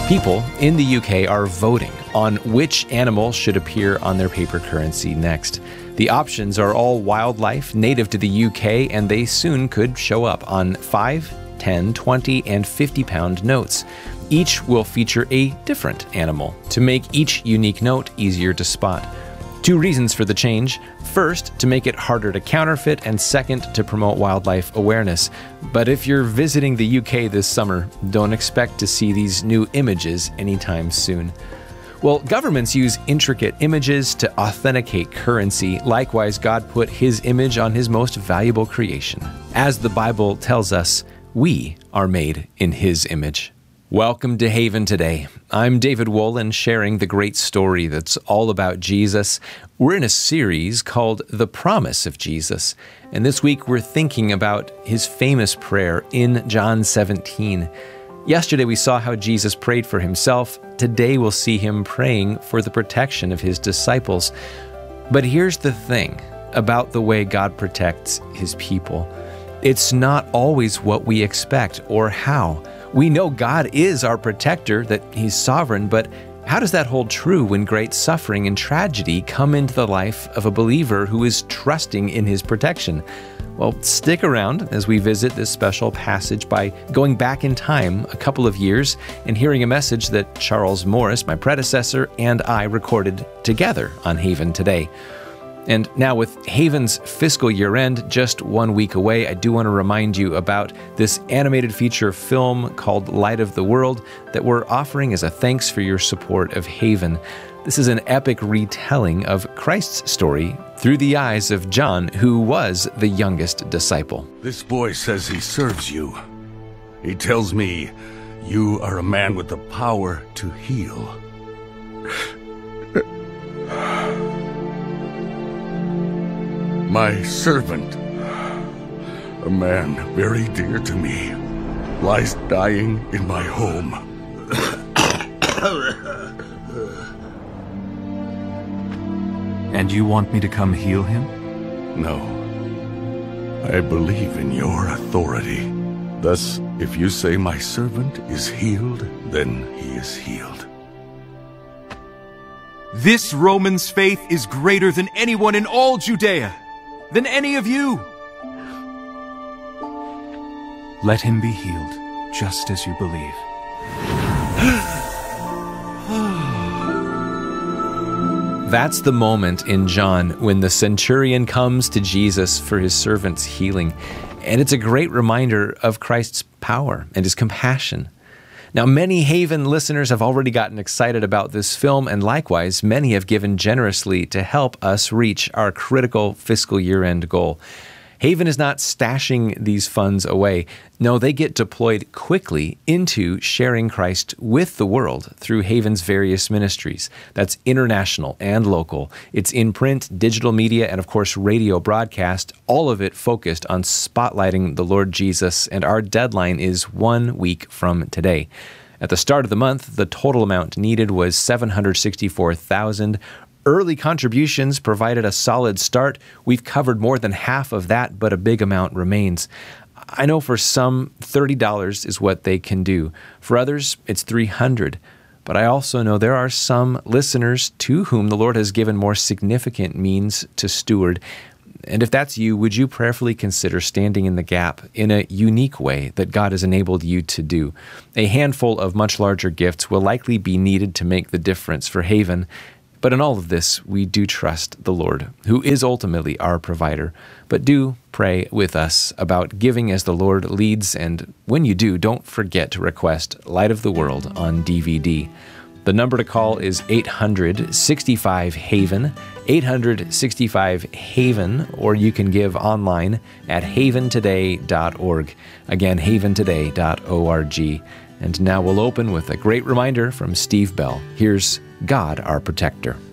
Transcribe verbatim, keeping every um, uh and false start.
People in the U K are voting on which animal should appear on their paper currency next. The options are all wildlife native to the U K, and they soon could show up on five, ten, twenty, and fifty pound notes. Each will feature a different animal to make each unique note easier to spot. Two reasons for the change. First, to make it harder to counterfeit, and second, to promote wildlife awareness. But if you're visiting the U K this summer, don't expect to see these new images anytime soon. Well, governments use intricate images to authenticate currency. Likewise, God put His image on His most valuable creation. As the Bible tells us, we are made in His image. Welcome to Haven Today. I'm David Wolin, sharing the great story that's all about Jesus. We're in a series called The Promise of Jesus, and this week we're thinking about His famous prayer in John seventeen. Yesterday we saw how Jesus prayed for Himself. Today we'll see Him praying for the protection of His disciples. But here's the thing about the way God protects His people. It's not always what we expect or how. We know God is our protector, that He's sovereign, but how does that hold true when great suffering and tragedy come into the life of a believer who is trusting in His protection? Well, stick around as we visit this special passage by going back in time a couple of years and hearing a message that Charles Morris, my predecessor, and I recorded together on Haven Today. And now with Haven's fiscal year end just one week away, I do want to remind you about this animated feature film called Light of the World that we're offering as a thanks for your support of Haven. This is an epic retelling of Christ's story through the eyes of John, who was the youngest disciple. This boy says he serves you. He tells me you are a man with the power to heal. My servant, a man very dear to me, lies dying in my home. And you want me to come heal him? No. I believe in your authority. Thus, if you say my servant is healed, then he is healed. This Roman's faith is greater than anyone in all Judea, than any of you. Let him be healed, just as you believe. That's the moment in John when the centurion comes to Jesus for his servant's healing. And it's a great reminder of Christ's power and His compassion. Now, many Haven listeners have already gotten excited about this film, and likewise, many have given generously to help us reach our critical fiscal year-end goal. Haven is not stashing these funds away. No, they get deployed quickly into sharing Christ with the world through Haven's various ministries. That's international and local. It's in print, digital media, and of course, radio broadcast, all of it focused on spotlighting the Lord Jesus, and our deadline is one week from today. At the start of the month, the total amount needed was seven hundred sixty-four thousand dollars. Early contributions provided a solid start. We've covered more than half of that, but a big amount remains. I know for some, thirty dollars is what they can do. For others, it's three hundred dollars. But I also know there are some listeners to whom the Lord has given more significant means to steward. And if that's you, would you prayerfully consider standing in the gap in a unique way that God has enabled you to do? A handful of much larger gifts will likely be needed to make the difference for Haven. But in all of this, we do trust the Lord, who is ultimately our provider. But do pray with us about giving as the Lord leads, and when you do, don't forget to request Light of the World on D V D. The number to call is eight hundred sixty-five Haven, eight hundred sixty-five Haven, or you can give online at haven today dot org. Again, haven today dot org. And now we'll open with a great reminder from Steve Bell. Here's God, our protector.